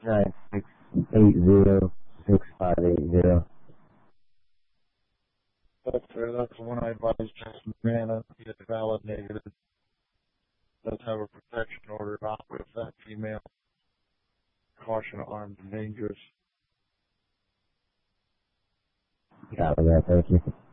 9680658. That's fair. That's the one I advised Justin Manna. He had valid negative. Does have a protection order out with that female. Caution, armed and dangerous. Copy that. Thank you.